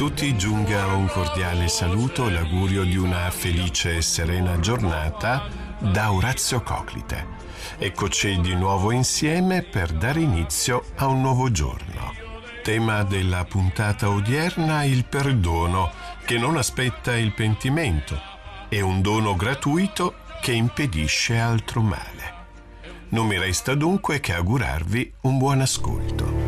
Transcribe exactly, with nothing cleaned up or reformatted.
tutti giunga un cordiale saluto e l'augurio di una felice e serena giornata da Orazio Coclite. Eccoci di nuovo insieme per dare inizio a un nuovo giorno. Tema della puntata odierna: il perdono che non aspetta il pentimento. È un dono gratuito che impedisce altro male. Non mi resta dunque che augurarvi un buon ascolto.